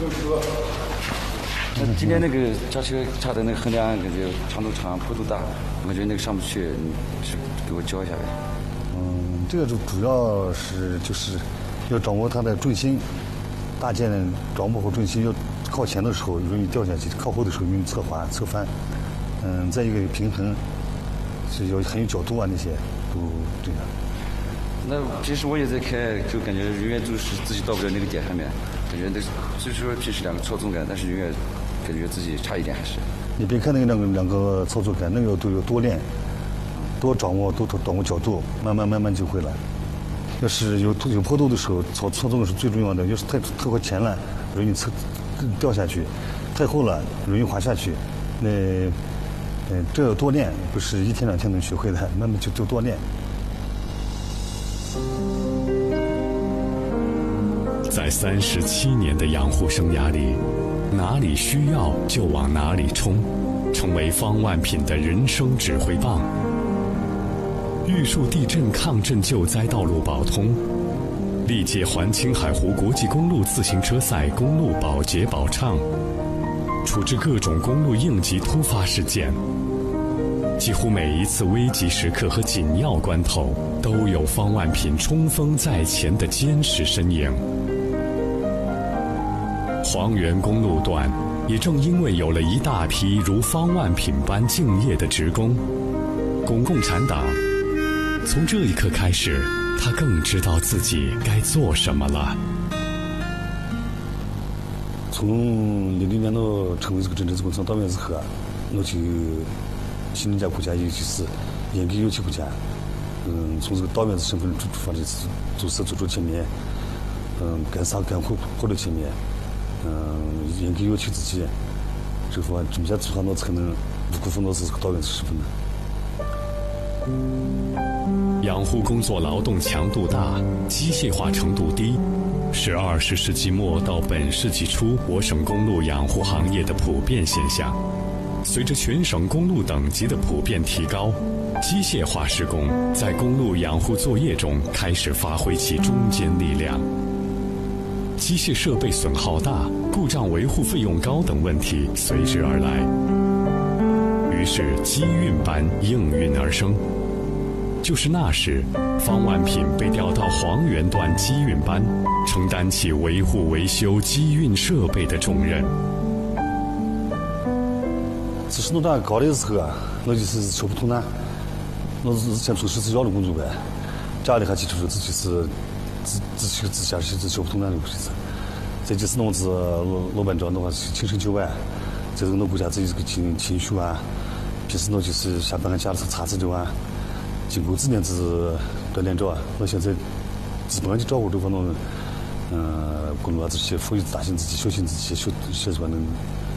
那今天那个驾车查的那个衡量，感觉长度长，坡度大，我感觉那个上不去，你是给我教一下呗？ 这个主要是就是要掌握它的重心，大件掌握好重心，要靠前的时候容易掉下去，靠后的时候容易侧滑侧翻。再一个平衡，是有很有角度啊，那些都这样。 那平时我也在开，就感觉永远就是自己到不了那个点上面，感觉那虽说平时两个操纵感，但是永远感觉自己差一点还是。 你别看那个两个操作感，那个都有多练，多掌握角度，慢慢就会了。要是有坡度的时候，操纵的是最重要的。要是太靠前了，容易掉下去；太后了，容易滑下去。这要多练，不是一天两天能学会的，慢慢就多练。 在37年的养护生涯里，哪里需要就往哪里冲，成为方万品的人生指挥棒。玉树地震抗震救灾道路保通，历届环青海湖国际公路自行车赛公路保洁保畅，处置各种公路应急突发事件。几乎每一次危急时刻和紧要关头，都有方万品冲锋在前的坚实身影。黄原公路段也正因为有了一大批如方万品般敬业的职工，共产党从这一刻开始，他更知道自己该做什么了。 从2000年到成为这个政治自工厂党员之后啊，我就新人家国家，尤其是严格要求国家，从这个党员的身份出发的做事做出前面，干啥干活的前面，严格要求自己，这么下做好，才能不辜负我是这个党员的身份呢。 养护工作劳动强度大，机械化程度低，是20世纪末到本世纪初我省公路养护行业的普遍现象。随着全省公路等级的普遍提高，机械化施工在公路养护作业中开始发挥其中坚力量。机械设备损耗大、故障维护费用高等问题随之而来，于是机运班应运而生。就是那时，方万品被调到黄原段机运班，承担起维护维修机运设备的重任。 自身动量高的时候啊，我就是手不通呢。我是先从14幺的工作呗，家里还提出自己是自下是手不通呢的事情。再就是弄子老板长的话是亲身就外，这个弄国家自己这个情绪啊，平时弄就是下班家里头查资料啊。经过这样子锻炼着啊，我现在基本上就照顾这方面，公路啊这些，赋予自大性自己，修行自己，学出来能